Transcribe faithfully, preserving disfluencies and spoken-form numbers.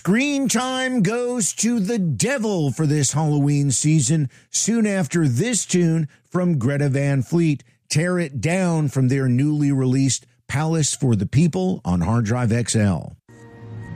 Screen time goes to the devil for this Halloween season. Soon after this tune from Greta Van Fleet, Tear It Down from their newly released Palace for the People on Hard Drive X L.